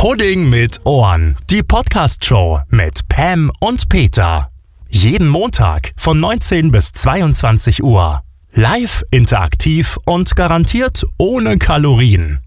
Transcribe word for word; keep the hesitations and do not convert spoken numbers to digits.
Pudding mit Ohren. Die Podcast-Show mit Pam und Peter. Jeden Montag von neunzehn bis zweiundzwanzig Uhr. Live, interaktiv und garantiert ohne Kalorien.